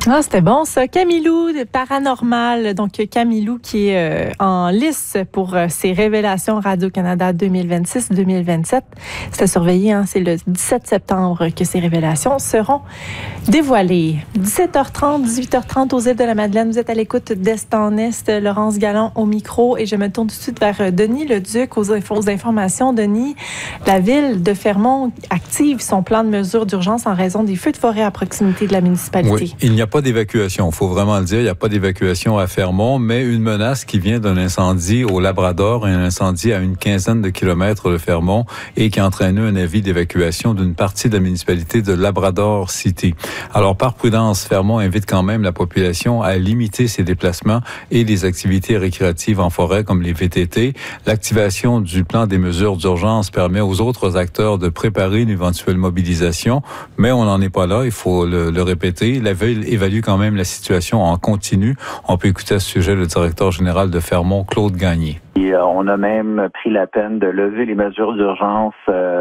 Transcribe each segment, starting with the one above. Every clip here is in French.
Ah, c'était bon ça. Camilou de Paranormal. Donc, Camilou qui est en lice pour ses révélations Radio-Canada 2026-2027. C'est à surveiller, c'est le 17 septembre que ces révélations seront dévoilées. 17h30, 18h30 aux îles de la Madeleine. Vous êtes à l'écoute d'Est en Est. Laurence Galland au micro. Et je me tourne tout de suite vers Denis Leduc aux informations. Denis, la ville de Fermont active son plan de mesures d'urgence en raison des feux de forêt à proximité de la municipalité. Oui, il n'y a pas d'évacuation, il faut vraiment le dire, il n'y a pas d'évacuation à Fermont, mais une menace qui vient d'un incendie au Labrador, un incendie à une quinzaine de kilomètres de Fermont et qui a entraîné un avis d'évacuation d'une partie de la municipalité de Labrador City. Alors, par prudence, Fermont invite quand même la population à limiter ses déplacements et les activités récréatives en forêt comme les VTT. L'activation du plan des mesures d'urgence permet aux autres acteurs de préparer une éventuelle mobilisation, mais on n'en est pas là, il faut le répéter. La ville évalue quand même la situation en continu. On peut écouter à ce sujet le directeur général de Fermont, Claude Gagné. Et, on a même pris la peine de lever les mesures d'urgence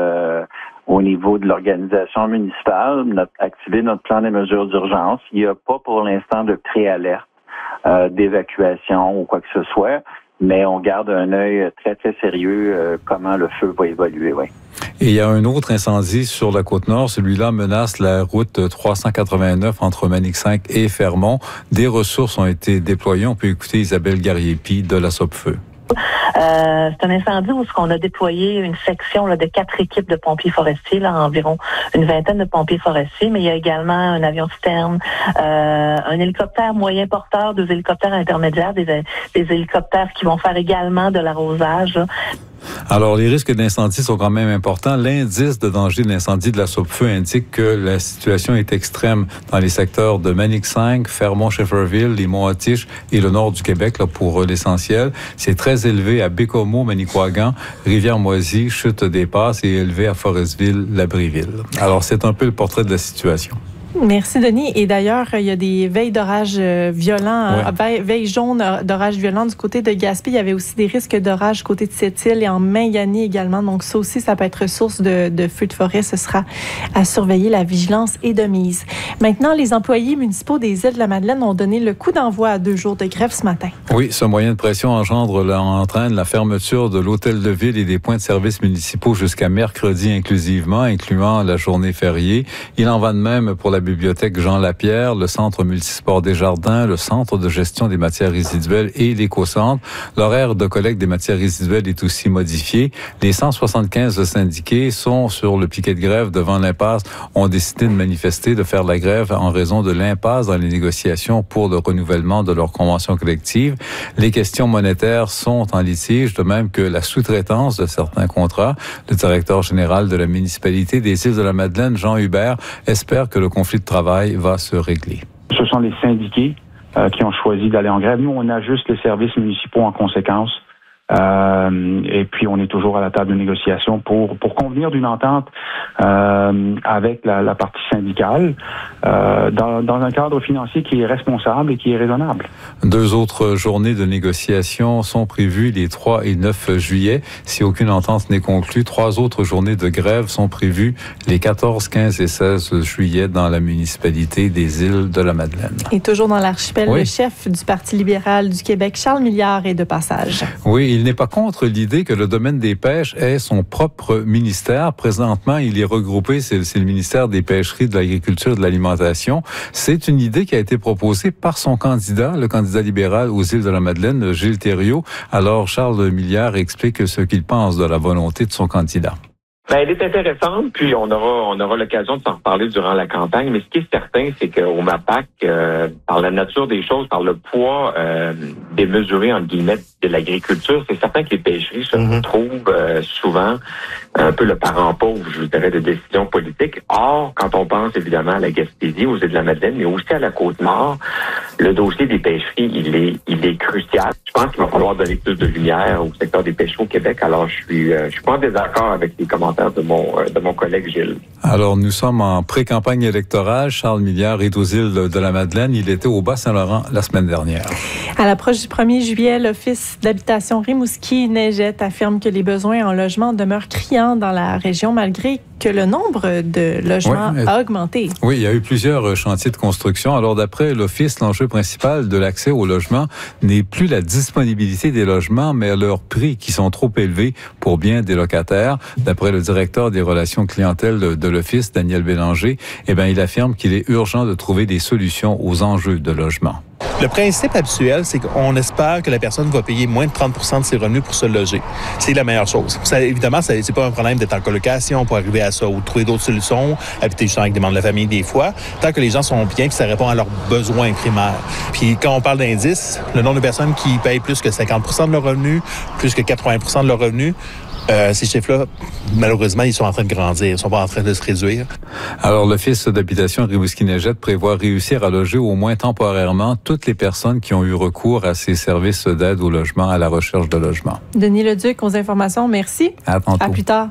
au niveau de l'organisation municipale, activer notre plan des mesures d'urgence. Il n'y a pas pour l'instant de préalerte d'évacuation ou quoi que ce soit, mais on garde un œil très, très sérieux comment le feu va évoluer, oui. Et il y a un autre incendie sur la Côte-Nord. Celui-là menace la route 389 entre Manic-5 et Fermont. Des ressources ont été déployées. On peut écouter Isabelle Garriépi de la Sopfeu. C'est un incendie où on a déployé une section de 4 équipes de pompiers forestiers, environ une vingtaine de pompiers forestiers, mais il y a également un avion citerne, un hélicoptère moyen porteur, 2 hélicoptères intermédiaires, des hélicoptères qui vont faire également de l'arrosage. Alors, les risques d'incendie sont quand même importants. L'indice de danger d'incendie de la Sopfeu indique que la situation est extrême dans les secteurs de Manic-5, Fermont-Shefferville, les Monts-Atiche et le nord du Québec, pour l'essentiel. C'est très élevé à Bécomo, Manicouagan, Rivière-Moisy, Chute-des-Passes et élevé à Forestville, Labréville. Alors, c'est un peu le portrait de la situation. Merci, Denis. Et d'ailleurs, il y a des veilles d'orage violents, veilles jaunes d'orage violent du côté de Gaspé. Il y avait aussi des risques d'orage du côté de Sept-Îles et en Maingani également. Donc, ça aussi, ça peut être source de feux de forêt. Ce sera à surveiller. La vigilance est de mise. Maintenant, les employés municipaux des îles de la Madeleine ont donné le coup d'envoi à 2 jours de grève ce matin. Oui, ce moyen de pression entraîne la fermeture de l'hôtel de ville et des points de service municipaux jusqu'à mercredi inclusivement, incluant la journée fériée. Il en va de même pour la bibliothèque Jean Lapierre, le centre multisport Desjardins, le centre de gestion des matières résiduelles et l'éco-centre. L'horaire de collecte des matières résiduelles est aussi modifié. Les 175 syndiqués sont sur le piquet de grève devant l'impasse, ont décidé de manifester, de faire la grève en raison de l'impasse dans les négociations pour le renouvellement de leur convention collective. Les questions monétaires sont en litige, de même que la sous-traitance de certains contrats. Le directeur général de la municipalité des îles de la Madeleine, Jean Hubert, espère que le conflit de travail va se régler. Ce sont les syndiqués qui ont choisi d'aller en grève. Nous, on ajuste les services municipaux en conséquence. Et puis, on est toujours à la table de négociation pour convenir d'une entente avec la partie syndicale dans un cadre financier qui est responsable et qui est raisonnable. 2 autres journées de négociation sont prévues les 3 et 9 juillet. Si aucune entente n'est conclue, 3 autres journées de grève sont prévues les 14, 15 et 16 juillet dans la municipalité des îles de la Madeleine. Et toujours dans l'archipel, le chef du Parti libéral du Québec, Charles Milliard, est de passage. Oui, il n'est pas contre l'idée que le domaine des pêches ait son propre ministère. Présentement, il est regroupé, c'est le ministère des Pêcheries, de l'Agriculture et de l'Alimentation. C'est une idée qui a été proposée par son candidat, le candidat libéral aux îles de la Madeleine, Gilles Thériault. Alors, Charles Milliard explique ce qu'il pense de la volonté de son candidat. Elle est intéressante, puis on aura l'occasion de s'en reparler durant la campagne, mais ce qui est certain, c'est qu'au MAPAC, par la nature des choses, par le poids démesuré, entre guillemets, de l'agriculture, c'est certain que les pêcheries se retrouvent souvent un peu le parent pauvre, je dirais, de décisions politiques. Or, quand on pense évidemment à la Gaspésie, aux îles de la Madeleine, mais aussi à la Côte-Nord, le dossier des pêcheries, il est crucial. Je pense qu'il va falloir donner plus de lumière au secteur des pêcheries au Québec. Alors, je suis pas en désaccord avec les commentaires de mon collègue Gilles. Alors, nous sommes en pré-campagne électorale. Charles Milliard est aux îles de la Madeleine. Il était au Bas-Saint-Laurent la semaine dernière. À l'approche du 1er juillet, l'Office d'habitation Rimouski Neigette affirme que les besoins en logement demeurent criants dans la région malgré que le nombre de logements a augmenté. Oui, il y a eu plusieurs chantiers de construction. Alors, d'après l'Office, l'enjeu principal de l'accès au logement n'est plus la disponibilité des logements, mais leurs prix qui sont trop élevés pour bien des locataires. D'après le directeur des relations clientèle de l'Office, Daniel Bélanger, il affirme qu'il est urgent de trouver des solutions aux enjeux de logement. Le principe habituel, c'est qu'on espère que la personne va payer moins de 30 % de ses revenus pour se loger. C'est la meilleure chose. Évidemment, c'est pas un problème d'être en colocation pour arriver à ça ou de trouver d'autres solutions, habiter justement avec des membres de la famille des fois, tant que les gens sont bien et que ça répond à leurs besoins primaires. Puis quand on parle d'indice, le nombre de personnes qui payent plus que 50 % de leurs revenus, plus que 80 % de leurs revenus, ces chiffres-là, malheureusement, ils sont en train de grandir. Ils ne sont pas en train de se réduire. Alors, l'Office d'habitation Rimouski-Neigette prévoit réussir à loger au moins temporairement toutes les personnes qui ont eu recours à ces services d'aide au logement, à la recherche de logement. Denis Leduc, aux informations, merci. À tantôt. À plus tard.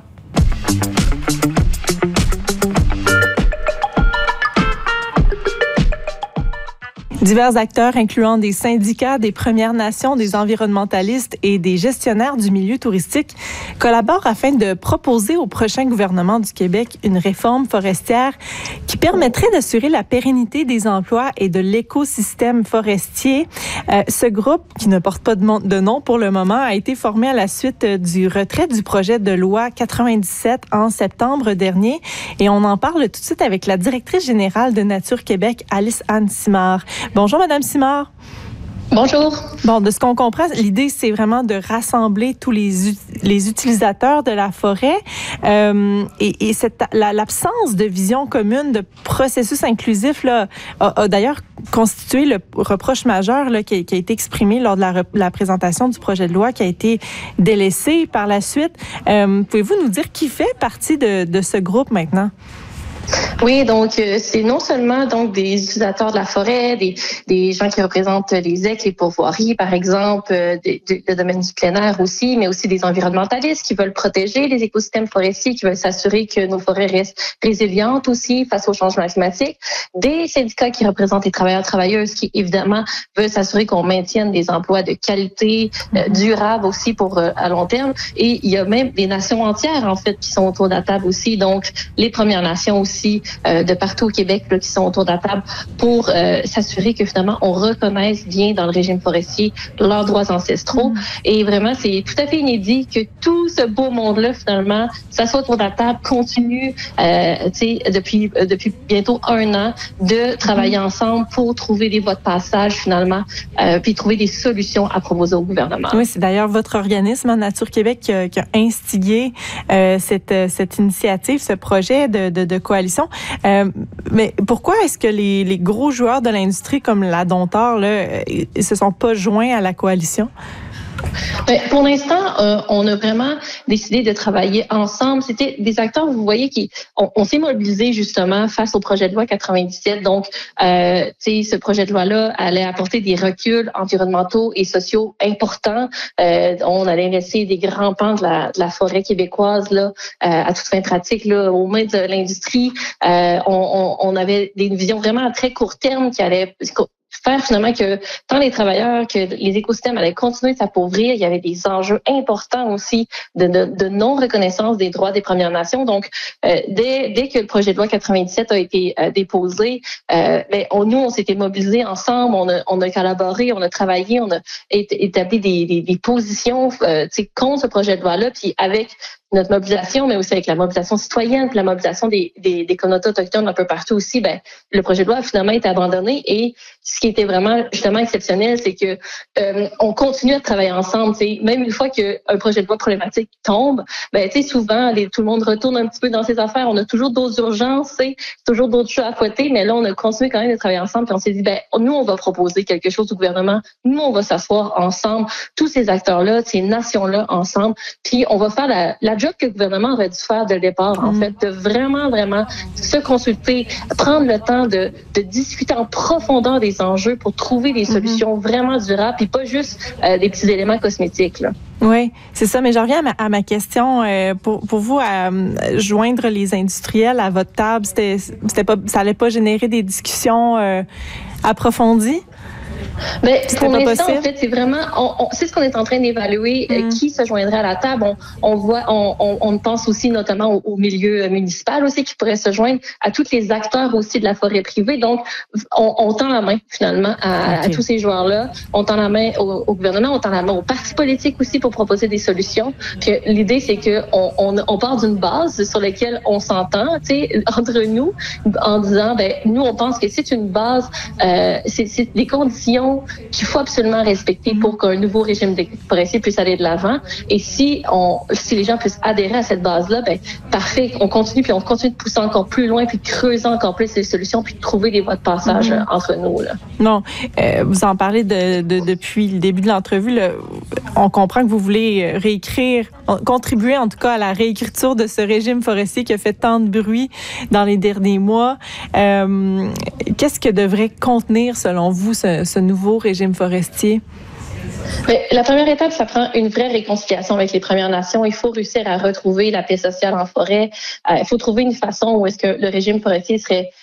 Divers acteurs, incluant des syndicats, des Premières Nations, des environnementalistes et des gestionnaires du milieu touristique, collaborent afin de proposer au prochain gouvernement du Québec une réforme forestière qui permettrait d'assurer la pérennité des emplois et de l'écosystème forestier. Ce groupe, qui ne porte pas de nom pour le moment, a été formé à la suite du retrait du projet de loi 97 en septembre dernier. Et on en parle tout de suite avec la directrice générale de Nature Québec, Alice-Anne Simard. Bonjour, Madame Simard. Bonjour. Bon, de ce qu'on comprend, l'idée, c'est vraiment de rassembler tous les utilisateurs de la forêt et l'absence de vision commune, de processus inclusif là, a d'ailleurs constitué le reproche majeur là, qui a été exprimé lors de la présentation du projet de loi qui a été délaissé par la suite. Pouvez-vous nous dire qui fait partie de ce groupe maintenant? Oui, donc c'est non seulement donc des utilisateurs de la forêt, des gens qui représentent les ZEC, les pourvoiries, par exemple, le domaine du plein air aussi, mais aussi des environnementalistes qui veulent protéger les écosystèmes forestiers, qui veulent s'assurer que nos forêts restent résilientes aussi face au changement climatique, des syndicats qui représentent les travailleurs et travailleuses qui, évidemment, veulent s'assurer qu'on maintienne des emplois de qualité, durables aussi pour à long terme, et il y a même des nations entières, en fait, qui sont autour de la table aussi, donc les Premières Nations aussi, de partout au Québec là, qui sont autour de la table pour s'assurer que finalement on reconnaisse bien dans le régime forestier leurs droits ancestraux. Et vraiment, c'est tout à fait inédit que tout ce beau monde-là, finalement, s'assoit autour de la table, continue depuis bientôt 1 an de travailler ensemble pour trouver des voies de passage finalement, puis trouver des solutions à proposer au gouvernement. Oui, c'est d'ailleurs votre organisme, Nature Québec, qui a instigé cette initiative, ce projet de coalition. Mais pourquoi est-ce que les gros joueurs de l'industrie comme la Domtar se sont pas joints à la coalition? Pour l'instant, on a vraiment décidé de travailler ensemble. C'était des acteurs, vous voyez, on s'est mobilisés justement face au projet de loi 97. Donc, ce projet de loi-là allait apporter des reculs environnementaux et sociaux importants. On allait laisser des grands pans de la forêt québécoise là, à toute fin pratique là, aux mains de l'industrie. On avait une vision vraiment à très court terme qui allait faire finalement que tant les travailleurs que les écosystèmes allaient continuer de s'appauvrir. Il y avait des enjeux importants aussi de non-reconnaissance des droits des Premières Nations. Donc, dès que le projet de loi 97 a été déposé, nous, on s'était mobilisés ensemble, on a collaboré, on a travaillé, on a établi des positions contre ce projet de loi-là, puis avec notre mobilisation, mais aussi avec la mobilisation citoyenne, puis la mobilisation des communautés autochtones un peu partout aussi, le projet de loi a finalement été abandonné. Et ce qui était vraiment justement exceptionnel, c'est que on continue à travailler ensemble. Même une fois qu'un projet de loi problématique tombe, souvent tout le monde retourne un petit peu dans ses affaires. On a toujours d'autres urgences, toujours d'autres choses à côté, mais là on a continué quand même de travailler ensemble. Puis on s'est dit, nous on va proposer quelque chose au gouvernement. Nous on va s'asseoir ensemble, tous ces acteurs-là, ces nations-là ensemble, puis on va faire la job que le gouvernement aurait dû faire dès le départ, en fait, de vraiment se consulter, prendre le temps de discuter en profondeur des enjeux pour trouver des solutions vraiment durables, puis pas juste des petits éléments cosmétiques, là. Oui, c'est ça. Mais je reviens à ma question. Pour vous, joindre les industriels à votre table, ça allait pas générer des discussions approfondies? Ben, pour l'instant, en fait, c'est vraiment, c'est ce qu'on est en train d'évaluer, qui se joindrait à la table. On pense aussi notamment au milieu municipal aussi qui pourrait se joindre, à tous les acteurs aussi de la forêt privée. Donc, on tend la main finalement à tous ces joueurs-là. On tend la main au gouvernement, on tend la main aux partis politiques aussi pour proposer des solutions. Puis l'idée, c'est que on part d'une base sur laquelle on s'entend, tu sais, entre nous, en disant, ben nous, on pense que c'est une base, c'est des conditions qu'il faut absolument respecter pour qu'un nouveau régime forestier puisse aller de l'avant. Et si les gens puissent adhérer à cette base-là, ben parfait, on continue de pousser encore plus loin, puis de creuser encore plus les solutions, puis de trouver des voies de passage entre nous. Là. Non, vous en parlez depuis le début de l'entrevue. Là, on comprend que vous voulez contribuer en tout cas à la réécriture de ce régime forestier qui a fait tant de bruit dans les derniers mois. Qu'est-ce que devrait contenir, selon vous, ce nouveau régime forestier? Mais la première étape, ça prend une vraie réconciliation avec les Premières Nations. Il faut réussir à retrouver la paix sociale en forêt. Il faut trouver une façon où est-ce que le régime forestier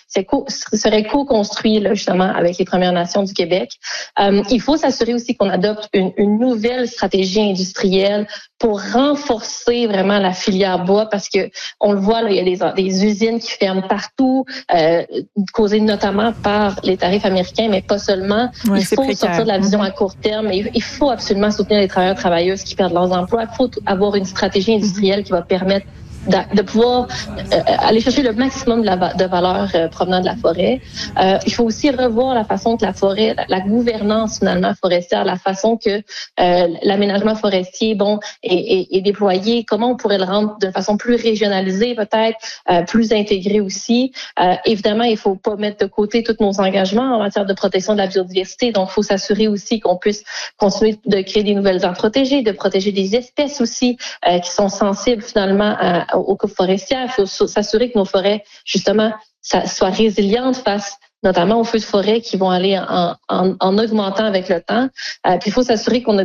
serait co-construit là, justement avec les Premières Nations du Québec. Il faut s'assurer aussi qu'on adopte une nouvelle stratégie industrielle pour renforcer vraiment la filière bois, parce que on le voit là, il y a des usines qui ferment partout, causées notamment par les tarifs américains, mais pas seulement. Ouais, il faut sortir de la vision à court terme. Il faut absolument soutenir les travailleurs et travailleuses qui perdent leurs emplois. Il faut avoir une stratégie industrielle qui va permettre de pouvoir aller chercher le maximum de valeur provenant de la forêt. Il faut aussi revoir la façon que la forêt, la gouvernance finalement forestière, la façon que l'aménagement forestier est déployé, comment on pourrait le rendre de façon plus régionalisée peut-être, plus intégrée aussi. Évidemment, il faut pas mettre de côté tous nos engagements en matière de protection de la biodiversité, donc il faut s'assurer aussi qu'on puisse continuer de créer des nouvelles aires protégées, de protéger des espèces aussi qui sont sensibles finalement aux coupes forestières. Il faut s'assurer que nos forêts, justement, soient résilientes face notamment aux feux de forêt qui vont aller en augmentant avec le temps. Puis il faut s'assurer qu'on a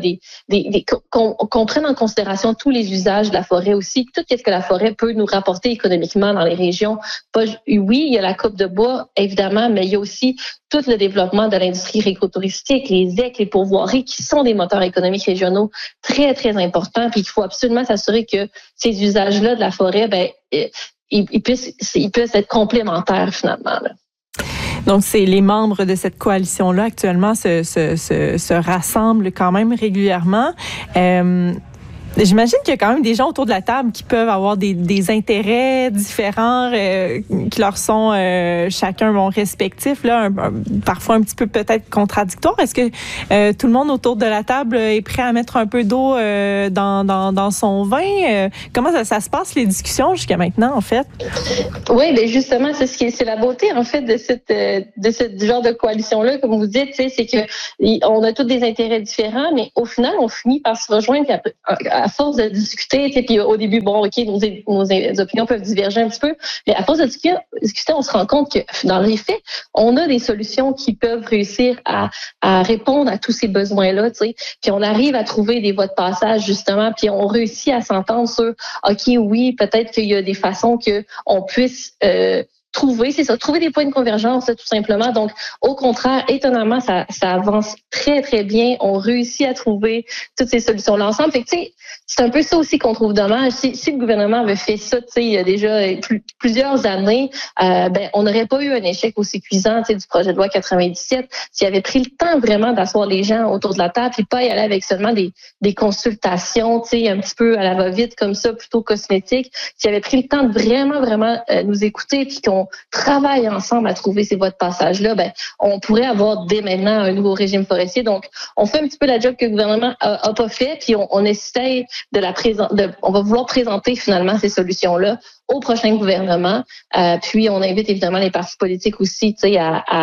qu'on prenne en considération tous les usages de la forêt aussi, tout ce que la forêt peut nous rapporter économiquement dans les régions. Oui, il y a la coupe de bois, évidemment, mais il y a aussi tout le développement de l'industrie écotouristique, les EC, les pourvoiries, qui sont des moteurs économiques régionaux très, très importants. Puis il faut absolument s'assurer que ces usages-là de la forêt, ils puissent être complémentaires finalement. Là. Donc, c'est les membres de cette coalition-là actuellement se rassemblent quand même régulièrement. J'imagine qu'il y a quand même des gens autour de la table qui peuvent avoir des intérêts différents qui leur sont chacun respectifs, là, parfois un petit peu peut-être contradictoires. Est-ce que tout le monde autour de la table est prêt à mettre un peu d'eau dans son vin? Comment ça se passe, les discussions jusqu'à maintenant, en fait? Oui, bien justement, c'est la beauté, en fait, de ce genre de coalition-là, comme vous dites, c'est que on a tous des intérêts différents, mais au final, on finit par se rejoindre à force de discuter, puis au début, nos opinions peuvent diverger un petit peu, mais à force de discuter, on se rend compte que dans les faits, on a des solutions qui peuvent réussir à répondre à tous ces besoins-là, puis on arrive à trouver des voies de passage, justement, puis on réussit à s'entendre sur, OK, oui, peut-être qu'il y a des façons qu'on puisse trouver des points de convergence, tout simplement. Donc, au contraire, étonnamment, ça avance très, très bien. On réussit à trouver toutes ces solutions-là ensemble. Fait que, tu sais, c'est un peu ça aussi qu'on trouve dommage. Si le gouvernement avait fait ça, tu sais, il y a déjà plusieurs années, on n'aurait pas eu un échec aussi cuisant, tu sais, du projet de loi 97. S'il avait pris le temps vraiment d'asseoir les gens autour de la table, puis pas y aller avec seulement des consultations, tu sais, un petit peu à la va-vite comme ça, plutôt cosmétique. S'il avait pris le temps de vraiment nous écouter, puis qu'on travaille ensemble à trouver ces voies de passage-là, on pourrait avoir dès maintenant un nouveau régime forestier. Donc, on fait un petit peu la job que le gouvernement a pas fait, puis on essaye on va vouloir présenter finalement ces solutions-là au prochain gouvernement. Puis on invite évidemment les partis politiques aussi, tu sais,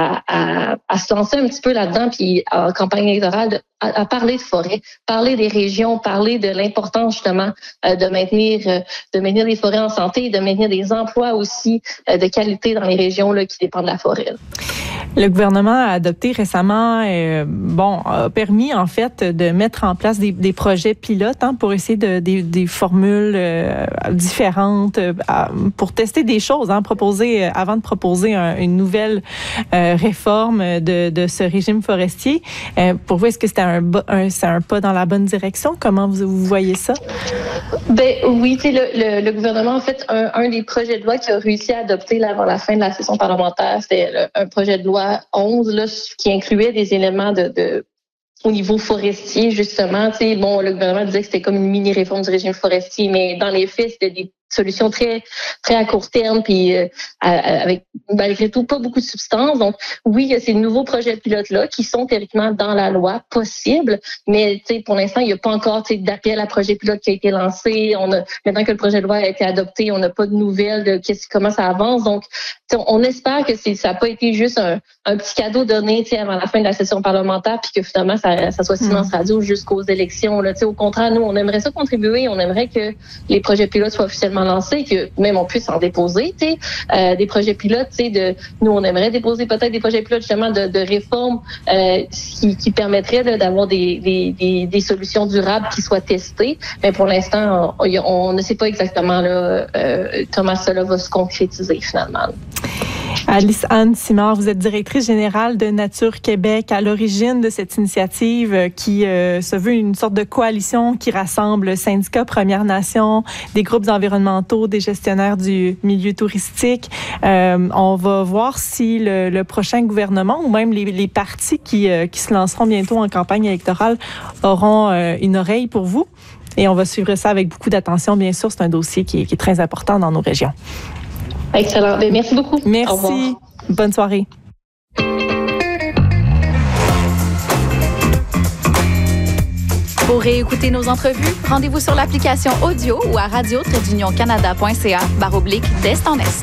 à se lancer un petit peu là-dedans, puis en campagne électorale, à parler de forêt, parler des régions, parler de l'importance justement de maintenir les forêts en santé, de maintenir des emplois aussi de qualité dans les régions là qui dépendent de la forêt. Le gouvernement a adopté récemment, a permis en fait de mettre en place des projets pilotes pour essayer des formules différentes pour tester des choses, proposer avant de proposer une nouvelle réforme de ce régime forestier. Pour vous, est-ce que c'était un pas dans la bonne direction? Comment vous voyez ça? Ben oui, tu sais, le gouvernement, en fait, un des projets de loi qu'il a réussi à adopter là, avant la fin de la session parlementaire, c'était un projet de loi 11 là, qui incluait des éléments au niveau forestier, justement. Tu sais, le gouvernement disait que c'était comme une mini-réforme du régime forestier, mais dans les faits, c'était des solutions très très à court terme, puis avec malgré tout pas beaucoup de substance. Donc oui, il y a ces nouveaux projets pilotes-là qui sont théoriquement dans la loi possibles, mais pour l'instant, il n'y a pas encore d'appel à projet pilote qui a été lancé. Maintenant que le projet de loi a été adopté, on n'a pas de nouvelles de comment ça avance. Donc on espère que ça n'a pas été juste un petit cadeau donné avant la fin de la session parlementaire, puis que finalement ça soit silence radio jusqu'aux élections. Là. Au contraire, nous, on aimerait ça contribuer, on aimerait que les projets pilotes soient officiellement lancés, que même on puisse en déposer, des projets pilotes, nous on aimerait déposer peut-être des projets pilotes justement de réformes qui permettraient d'avoir des solutions durables qui soient testées, mais pour l'instant on ne sait pas exactement comment cela va se concrétiser finalement. Alice-Anne Simard, vous êtes directrice générale de Nature Québec, à l'origine de cette initiative qui se veut une sorte de coalition qui rassemble syndicats, Premières Nations, des groupes environnementaux, des gestionnaires du milieu touristique. On va voir si le prochain gouvernement ou même les partis qui se lanceront bientôt en campagne électorale auront une oreille pour vous. Et on va suivre ça avec beaucoup d'attention. Bien sûr, c'est un dossier qui est très important dans nos régions. Excellent. Merci beaucoup. Merci. Au revoir. Bonne soirée. Pour réécouter nos entrevues, rendez-vous sur l'application audio ou à radio-canada.ca/d'est en est.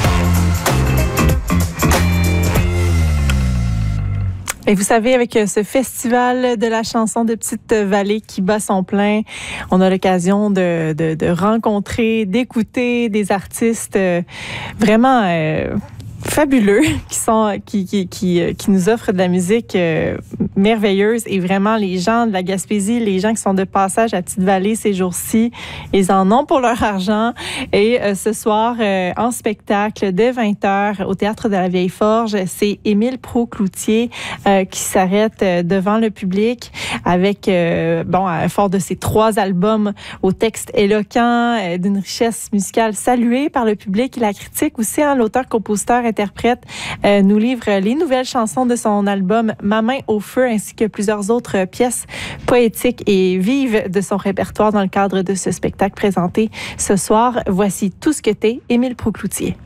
Et vous savez, avec ce festival de la chanson de Petite-Vallée qui bat son plein, on a l'occasion de rencontrer, d'écouter des artistes vraiment fabuleux qui nous offrent de la musique merveilleuse, et vraiment les gens de la Gaspésie, les gens qui sont de passage à Petite-Vallée ces jours-ci, ils en ont pour leur argent. Et ce soir en spectacle dès 20h au Théâtre de la Vieille Forge, c'est Émile Proulx-Cloutier qui s'arrête devant le public avec fort de ses 3 albums au texte éloquent, d'une richesse musicale saluée par le public et la critique aussi. L'auteur-compositeur-interprète nous livre les nouvelles chansons de son album Ma main au feu, ainsi que plusieurs autres pièces poétiques et vives de son répertoire dans le cadre de ce spectacle présenté ce soir. Voici Tout ce que t'es, Émile Proulx-Cloutier.